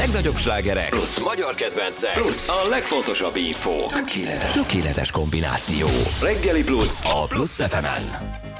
legnagyobb slágerek plusz magyar kedvencek plusz a legfontosabb info. Tökéletes kombináció. Reggeli Plusz a Plusz FM-en.